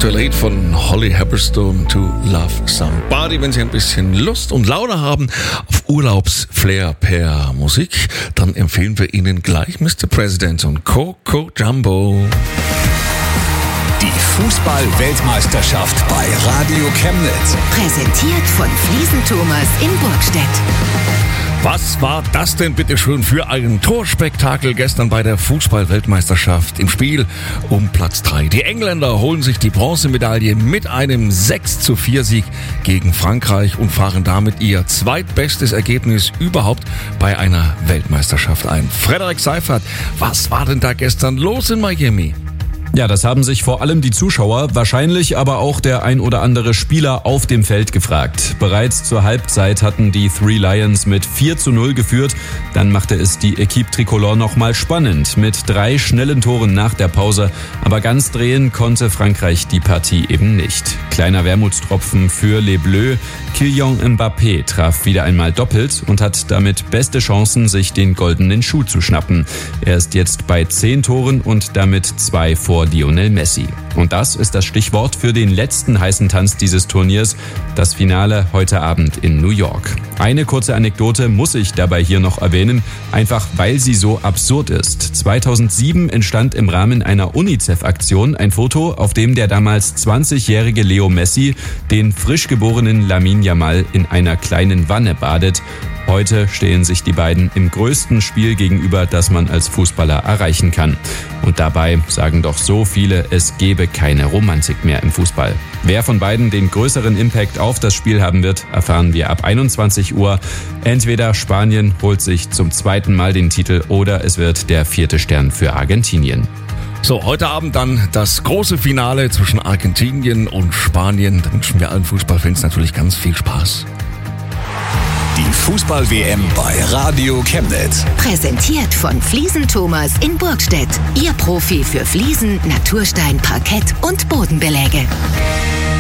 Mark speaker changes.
Speaker 1: aktuelle Hit von Holly Hepperstone, To Love Somebody. Wenn Sie ein bisschen Lust und Laune haben auf Urlaubsflair per Musik, dann empfehlen wir Ihnen gleich Mr. President und Coco Jumbo.
Speaker 2: Die Fußball-Weltmeisterschaft bei Radio Chemnitz.
Speaker 3: Präsentiert von Fliesen Thomas in Burgstedt.
Speaker 1: Was war das denn bitte schön für ein Torspektakel gestern bei der Fußball-Weltmeisterschaft im Spiel um Platz 3? Die Engländer holen sich die Bronzemedaille mit einem 6:4 Sieg gegen Frankreich und fahren damit ihr zweitbestes Ergebnis überhaupt bei einer Weltmeisterschaft ein. Frederik Seifert, was war denn da gestern los in Miami?
Speaker 4: Ja, das haben sich vor allem die Zuschauer, wahrscheinlich aber auch der ein oder andere Spieler auf dem Feld gefragt. Bereits zur Halbzeit hatten die Three Lions mit 4:0 geführt. Dann machte es die Equipe Tricolore nochmal spannend mit 3 schnellen Toren nach der Pause. Aber ganz drehen konnte Frankreich die Partie eben nicht. Kleiner Wermutstropfen für Les Bleus. Kylian Mbappé traf wieder einmal doppelt und hat damit beste Chancen, sich den goldenen Schuh zu schnappen. Er ist jetzt bei 10 Toren und damit 2 vor Lionel Messi. Und das ist das Stichwort für den letzten heißen Tanz dieses Turniers, das Finale heute Abend in New York. Eine kurze Anekdote muss ich dabei hier noch erwähnen, einfach weil sie so absurd ist. 2007 entstand im Rahmen einer UNICEF-Aktion ein Foto, auf dem der damals 20-jährige Leo Messi den frisch geborenen Lamine Yamal in einer kleinen Wanne badet. Heute stehen sich die beiden im größten Spiel gegenüber, das man als Fußballer erreichen kann. Und dabei sagen doch so viele, es gebe keine Romantik mehr im Fußball. Wer von beiden den größeren Impact auf das Spiel haben wird, erfahren wir ab 21 Uhr. Entweder Spanien holt sich zum zweiten Mal den Titel oder es wird der 4. Stern für Argentinien.
Speaker 1: So, heute Abend dann das große Finale zwischen Argentinien und Spanien. Da wünschen wir allen Fußballfans natürlich ganz viel Spaß.
Speaker 2: Die Fußball-WM bei Radio Chemnitz.
Speaker 3: Präsentiert von Fliesen Thomas in Burgstedt. Ihr Profi für Fliesen, Naturstein, Parkett und Bodenbeläge.